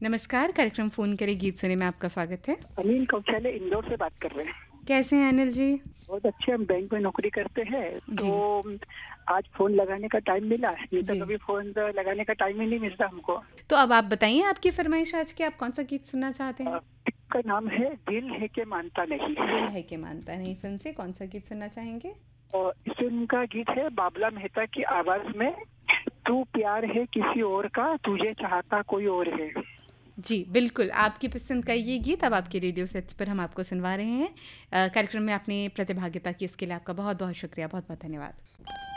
नमस्कार, कार्यक्रम फ़ोन करे गीत सुने में आपका स्वागत है। अनिल कौशल इंदौर से बात कर रहे हैं। कैसे हैं अनिल जी? बहुत अच्छे, हम बैंक में नौकरी करते हैं, जी। तो आज फ़ोन लगाने का टाइम मिला, नहीं तो जी। कभी फ़ोन लगाने का टाइम ही नहीं मिलता हमको। तो अब आप बताइए आपकी फ़रमाइश आज की, आप कौन-सा गीत सुनना चाहते हैं? का नाम है दिल है के मानता नहीं। दिल है कि मानता नहीं फ़िल्म से कौन-सा गीत सुनना चाहेंगे? और इस फ़िल्म का गीत है बाबला मेहता की आवाज़ में, तू प्यार है किसी और का, तुझे चाहता कोई और है। जी, बिल्कुल, आपकी पसंद का ये गीत अब आपके रेडियो सेट्स पर हम आपको सुनवा रहे हैं। कार्यक्रम में आपने प्रतिभागिता की इसके लिए आपका बहुत-बहुत शुक्रिया, बहुत-बहुत धन्यवाद।